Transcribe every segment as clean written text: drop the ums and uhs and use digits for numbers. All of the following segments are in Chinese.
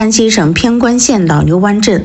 山西省偏关县老牛湾镇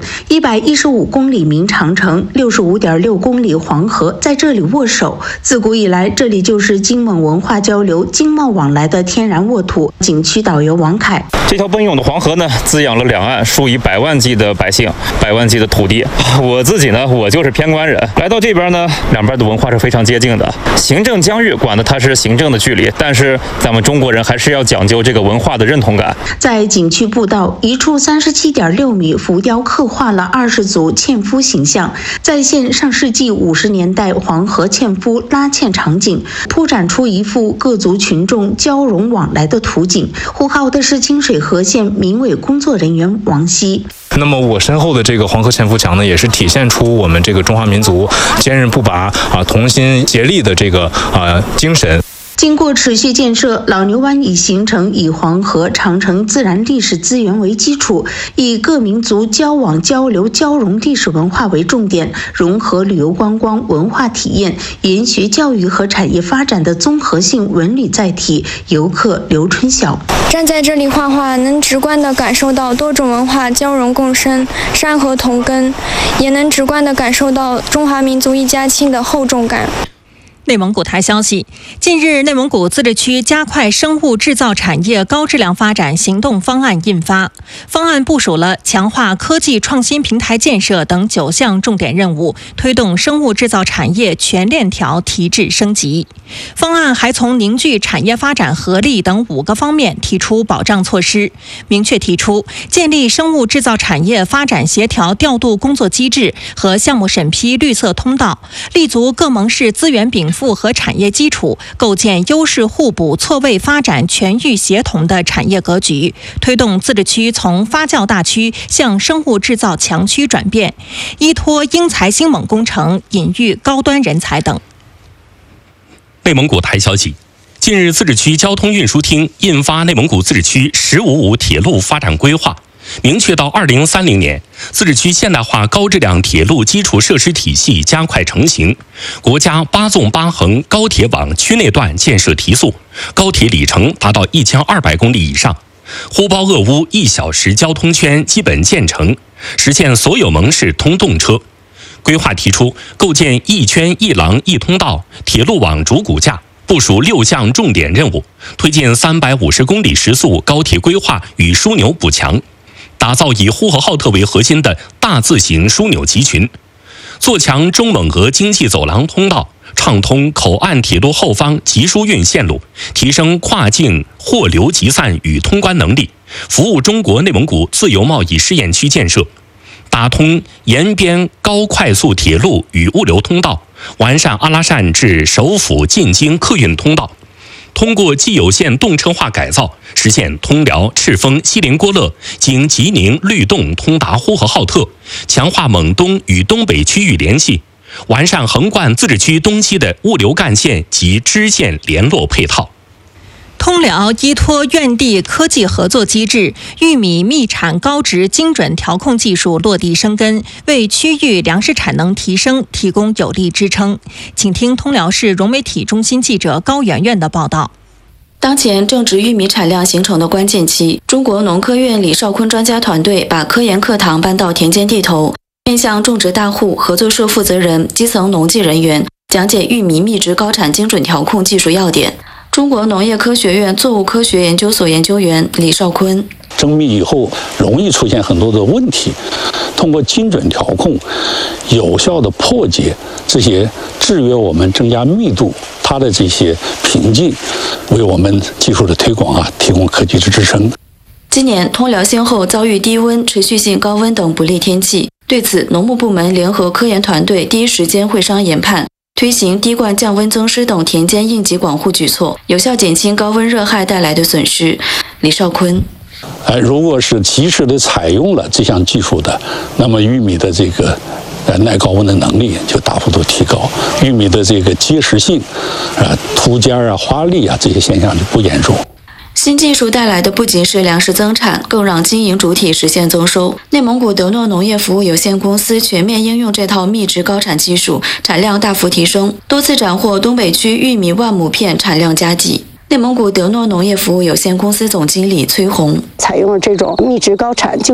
115公里明长城，65.6公里黄河在这里握手。自古以来，这里就是经蒙文化交流、经贸往来的天然沃土。景区导游王凯： 这条奔涌的黄河呢，滋养了两岸数以百万计的百姓、百万计的土地。我自己呢，我就是偏关人，来到这边呢，两边的文化是非常接近的。行政疆域管的它是行政的距离，但是咱们中国人还是要讲究这个文化的认同感。 在景区步道，一处37.6米浮雕刻画了20组纤夫形象，再现上世纪50年代黄河纤夫拉纤场景，铺展出一幅各族群众交融往来的图景。呼号的是清水河县民委工作人员王希。 那么我身后的这个黄河纤夫墙呢，也是体现出我们这个中华民族坚韧不拔同心协力的这个精神。 经过持续建设，老牛湾已形成以黄河、长城自然历史资源为基础，以各民族交往、交流、交融历史文化为重点，融合旅游观光、文化体验、研学教育和产业发展的综合性文旅载体。游客刘春晓： 站在这里画画，能直观地感受到多种文化交融共生、山河同根，也能直观地感受到中华民族一家亲的厚重感。 内蒙古台消息，近日内蒙古自治区加快生物制造产业高质量发展行动方案印发，方案部署了强化科技创新平台建设等9项重点任务，推动生物制造产业全链条提质升级。方案还从凝聚产业发展合力等5个方面提出保障措施，明确提出建立生物制造产业发展协调调度工作机制和项目审批绿色通道，立足各盟市资源禀赋和产业基础，构建优势互补、错位发展、全域协同的产业格局，推动自治区从发酵大区向生物制造强区转变，依托英才兴猛工程，引育高端人才等。 内蒙古台消息，近日自治区交通运输厅印发内蒙古自治区“15+5”铁路发展规划，明确到2030年，自治区现代化高质量铁路基础设施体系加快成型，国家8纵8横高铁网区内段建设提速，高铁里程达到1200公里以上，呼包鄂乌1小时交通圈基本建成，实现所有盟市通动车。规划提出构建1圈1廊1通道铁路网主骨架，部署6项重点任务，推进350公里时速高铁规划与枢纽补强，打造以呼和浩特为核心的大字型枢纽集群，做强中蒙俄经济走廊通道，畅通口岸铁路后方集疏运线路，提升跨境货流集散与通关能力，服务中国内蒙古自由贸易试验区建设，打通沿边高快速铁路与物流通道，完善阿拉善至首府进京客运通道，通过既有线动车化改造，实现通辽、赤峰、锡林郭勒经吉宁、律动通达呼和浩特，强化蒙东与东北区域联系，完善横贯自治区东西的物流干线及支线联络配套。 通辽依托院地科技合作机制，玉米密产高值精准调控技术落地生根，为区域粮食产能提升提供有力支撑。请听通辽市融媒体中心记者高圆圆的报道。 当前正值玉米产量形成的关键期，中国农科院李少坤专家团队把科研课堂搬到田间地头，面向种植大户、合作社负责人、基层农技人员讲解玉米密植高产精准调控技术要点。中国农业科学院作物科学研究所研究员李少坤： 增密以后容易出现很多的问题，通过精准调控，有效的破解这些制约我们增加密度它的这些瓶颈，为我们技术的推广提供科技的支撑。 今年通辽先后遭遇低温、持续性高温等不利天气，对此，农牧部门联合科研团队第一时间会商研判，推行滴灌降温增湿等田间应急管护举措，有效减轻高温热害带来的损失。李少坤： 如果是及时的采用了这项技术的，那么玉米的这个耐高温的能力就大幅度提高，玉米的这个结实性、秃尖花粒这些现象就不严重。 新技术带来的不仅是粮食增产，更让经营主体实现增收。内蒙古德诺农业服务有限公司全面应用这套密植高产技术，产量大幅提升，多次斩获东北区玉米万亩片产量佳绩。内蒙古德诺农业服务有限公司总经理崔红： 采用了这种密植高产精